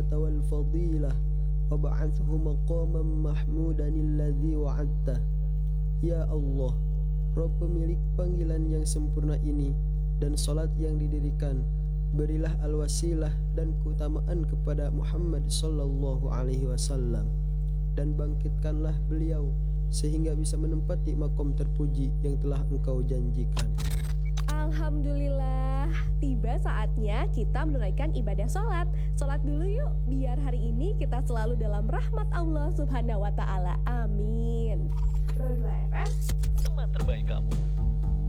الصلاة والفضيلة وابعثه مقاما محمودا الذي وعدته. Ya Allah, Rabb pemilik panggilan yang sempurna ini dan salat yang didirikan, berilah al-wasilah dan keutamaan kepada Muhammad sallallahu alaihi wasallam, dan bangkitkanlah beliau sehingga bisa menempati makom terpuji yang telah Engkau janjikan. Alhamdulillah, tiba saatnya kita menunaikan ibadah sholat. Sholat dulu yuk, biar hari ini kita selalu dalam rahmat Allah subhanahu wa ta'ala. Amin. Teman terbaik kamu.